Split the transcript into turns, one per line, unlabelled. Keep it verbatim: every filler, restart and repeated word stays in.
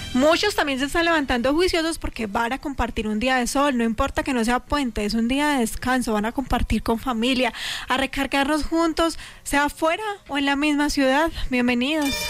Muchos también se están levantando juiciosos porque van a compartir un día de sol, no importa que no sea puente, es un día de descanso, van a compartir con familia, a recargarnos juntos, sea afuera o en la misma ciudad. Bienvenidos.